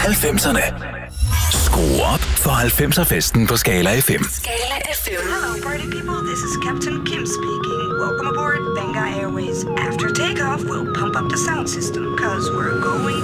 90'erne. Skru op for 90'er-festen på Skala FM. Skala FM. Hello, party people. This is Captain Kim speaking. Welcome aboard Benga Airways. After takeoff, we'll pump up the sound system, cause we're going